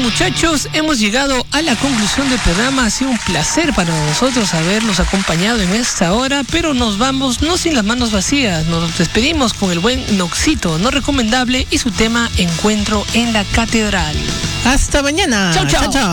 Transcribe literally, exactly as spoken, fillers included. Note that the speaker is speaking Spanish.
muchachos, hemos llegado a la conclusión del programa. Ha sido un placer para nosotros haberlos acompañado en esta hora, pero nos vamos no sin las manos vacías. Nos despedimos con el buen Noxito, no recomendable, y su tema Encuentro en la Catedral. Hasta mañana. Chau, chau. Chau, chau.